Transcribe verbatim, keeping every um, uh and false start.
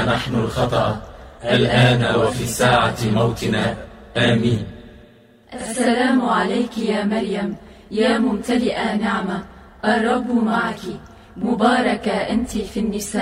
نحن الخطأ الآن وفي ساعة موتنا، آمين. السلام عليك يا مريم، يا ممتلئة نعمة، الرب معك، مباركة أنت في النساء.